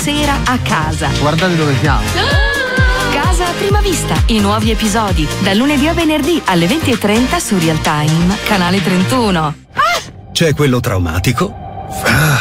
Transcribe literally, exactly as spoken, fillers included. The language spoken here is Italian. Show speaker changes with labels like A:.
A: sera a casa.
B: Guardate dove siamo.
A: Casa a prima vista, i nuovi episodi, da lunedì a venerdì alle venti e trenta su Real Time, canale trentuno.
C: C'è quello traumatico. Ah,